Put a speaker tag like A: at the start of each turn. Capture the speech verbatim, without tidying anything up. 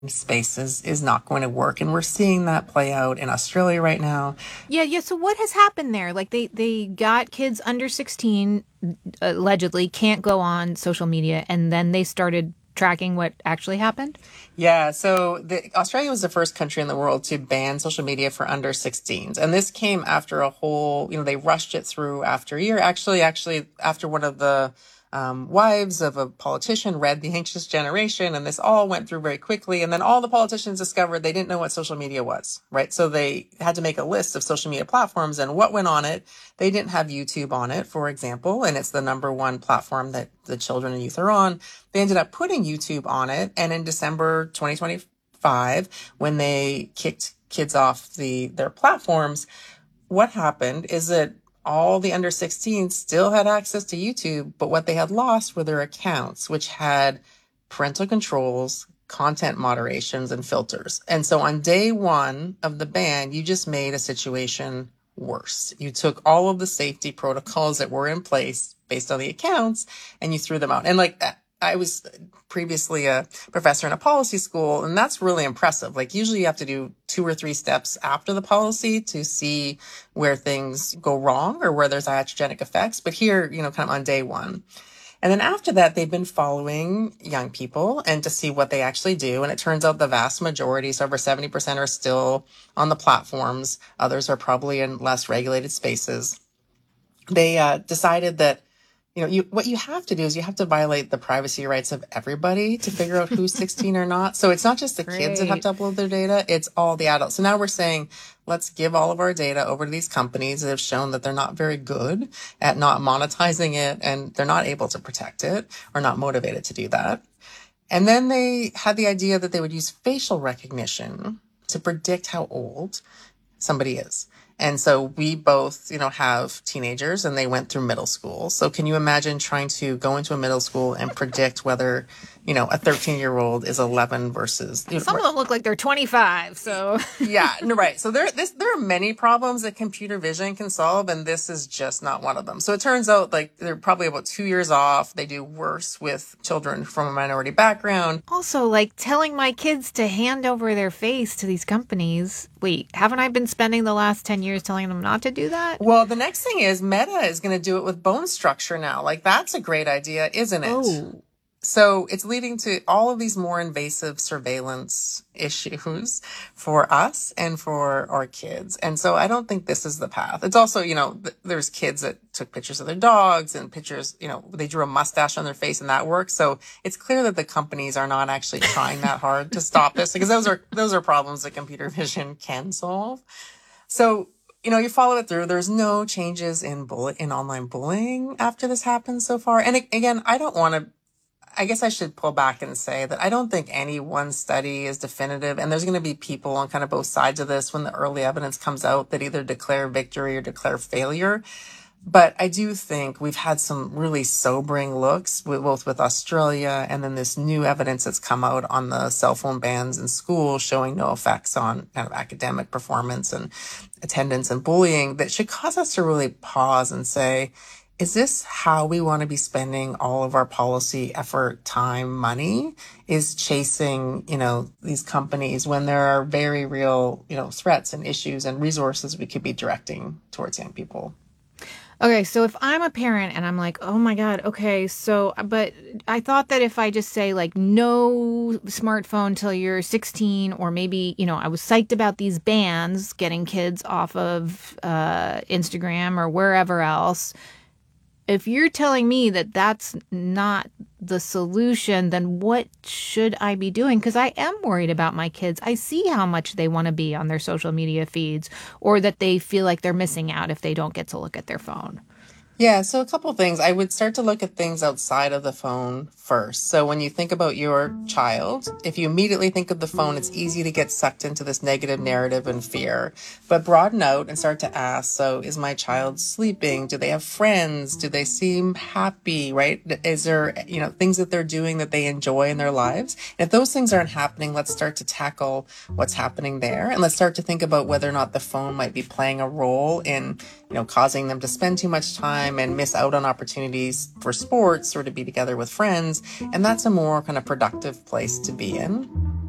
A: spaces is not going to work. And we're seeing that play out in Australia right now.
B: Yeah, yeah. So what has happened there? Like they they got kids under sixteen allegedly can't go on social media, and then they started tracking what actually happened?
A: Yeah, so the, Australia was the first country in the world to ban social media for under sixteens. And this came after a whole, you know, they rushed it through after a year. Actually, actually, after one of the um, wives of a politician read The Anxious Generation, and this all went through very quickly. And then all the politicians discovered they didn't know what social media was, right? So they had to make a list of social media platforms and what went on it. They didn't have YouTube on it, for example, and it's the number one platform that the children and youth are on. They ended up putting YouTube on it. And in December twenty twenty-five, when they kicked kids off the their platforms, what happened is that all the under sixteens still had access to YouTube, but what they had lost were their accounts, which had parental controls, content moderations, and filters. And so on day one of the ban, you just made a situation worse. You took all of the safety protocols that were in place based on the accounts and you threw them out. And like I was previously a professor in a policy school, and that's really impressive. Like usually you have to do two or three steps after the policy to see where things go wrong or where there's iatrogenic effects. But here, you know, kind of on day one. And then after that, they've been following young people and to see what they actually do. And it turns out the vast majority, so over seventy percent are still on the platforms. Others are probably in less regulated spaces. They uh, decided that You know, you, what you have to do is you have to violate the privacy rights of everybody to figure out who's sixteen or not. So it's not just the
B: Great.
A: kids that have to upload their data, it's all the adults. So now we're saying, let's give all of our data over to these companies that have shown that they're not very good at not monetizing it and they're not able to protect it or not motivated to do that. And then they had the idea that they would use facial recognition to predict how old somebody is. And so we both, you know, have teenagers and they went through middle school. So can you imagine trying to go into a middle school and predict whether, you know, a thirteen year old is eleven versus, you know,
B: Some of them look like they're twenty-five. So
A: yeah, no, right. So there, this, there are many problems that computer vision can solve, and this is just not one of them. So it turns out like they're probably about two years off. They do worse with children from a minority background.
B: Also, like telling my kids to hand over their face to these companies. Wait, haven't I been spending the last ten years telling them not to do that?
A: Well, the next thing is Meta is going to do it with bone structure now. Like that's a great idea, isn't it?
B: Oh.
A: So it's leading to all of these more invasive surveillance issues for us and for our kids. And so I don't think this is the path. It's also, you know, th- there's kids that took pictures of their dogs and pictures, you know, they drew a mustache on their face and that works. So it's clear that the companies are not actually trying that hard to stop this because those are, those are problems that computer vision can solve. So, you know, you follow it through. There's no changes in bullet in online bullying after this happened so far. And again, I don't want to, I guess I should pull back and say that I don't think any one study is definitive. And there's going to be people on kind of both sides of this when the early evidence comes out that either declare victory or declare failure. But I do think we've had some really sobering looks with, both with Australia and then this new evidence that's come out on the cell phone bans in schools showing no effects on kind of academic performance and attendance and bullying that should cause us to really pause and say, is this how we want to be spending all of our policy effort, time, money? Is chasing, you know, these companies when there are very real, you know, threats and issues and resources we could be directing towards young people?
B: Okay, so if I'm a parent and I'm like, oh my God, okay, so, but I thought that if I just say like no smartphone till you're sixteen, or maybe, you know, I was psyched about these bans getting kids off of uh, Instagram or wherever else. If you're telling me that that's not the solution, then what should I be doing? Because I am worried about my kids. I see how much they want to be on their social media feeds, or that they feel like they're missing out if they don't get to look at their phone.
A: Yeah, so a couple of things. I would start to look at things outside of the phone first. So when you think about your child, if you immediately think of the phone, it's easy to get sucked into this negative narrative and fear. But broaden out and start to ask, so is my child sleeping? Do they have friends? Do they seem happy, right? Is there, you know, things that they're doing that they enjoy in their lives? And if those things aren't happening, let's start to tackle what's happening there. And let's start to think about whether or not the phone might be playing a role in, you know, causing them to spend too much time and miss out on opportunities for sports or to be together with friends. And that's a more kind of productive place to be in.